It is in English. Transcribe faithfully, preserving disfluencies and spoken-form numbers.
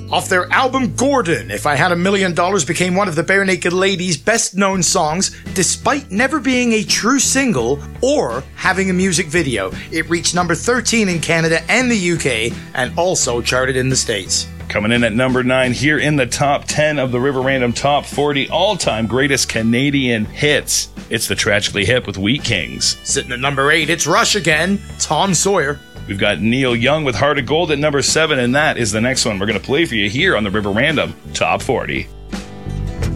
Off their album Gordon, If I Had a Million Dollars became one of the Bare Naked Ladies' best-known songs, despite never being a true single or having a music video. It reached number thirteen in Canada and the U K, and also charted in the States. Coming in at number nine here in the top ten of the River Random Top forty all-time greatest Canadian hits. It's the Tragically Hip with Wheat Kings. Sitting at number eight, it's Rush again, Tom Sawyer. We've got Neil Young with Heart of Gold at number seven, and that is the next one we're going to play for you here on the River Random Top forty.